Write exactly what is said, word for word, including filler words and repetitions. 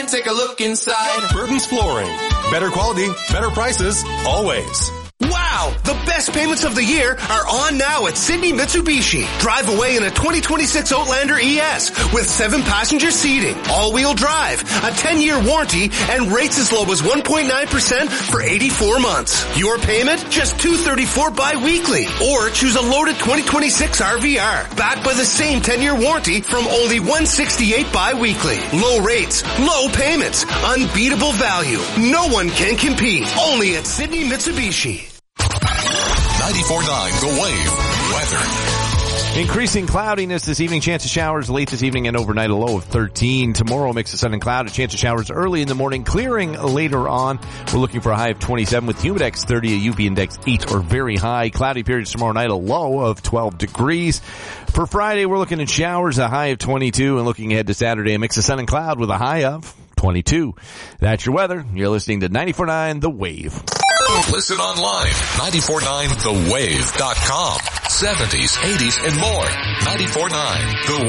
take a look inside. Burton's Flooring. Better quality, better prices, always. Wow! The best payments of the year are on now at Sydney Mitsubishi. Drive away in a twenty twenty-six Outlander E S with seven passenger seating, all-wheel drive, a ten-year warranty, and rates as low as one point nine percent for eighty-four months. Your payment? Just two hundred thirty-four dollars bi-weekly. Or choose a loaded twenty twenty-six R V R, backed by the same ten-year warranty from only one hundred sixty-eight dollars bi-weekly. Low rates, low payments, unbeatable value. No one can compete. Only at Sydney Mitsubishi. ninety-four point nine The Wave. Weather. Increasing cloudiness this evening. Chance of showers late this evening and overnight, a low of thirteen. Tomorrow, mix of sun and cloud. A chance of showers early in the morning, clearing later on. We're looking for a high of twenty-seven with Humidex thirty, a U V index eight or very high. Cloudy periods tomorrow night, a low of twelve degrees. For Friday, we're looking at showers, a high of twenty-two. And looking ahead to Saturday, a mix of sun and cloud with a high of twenty-two. That's your weather. You're listening to ninety-four point nine The Wave. Listen online, nine four nine the wave dot com. seventies, eighties, and more. ninety-four point nine The Wave.